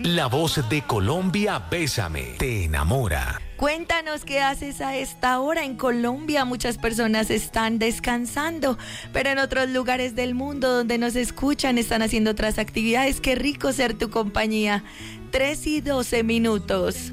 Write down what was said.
La voz de Colombia, Bésame, te enamora. Cuéntanos qué haces a esta hora en Colombia. Muchas personas están descansando, pero en otros lugares del mundo donde nos escuchan están haciendo otras actividades. Qué rico ser tu compañía. 3:12.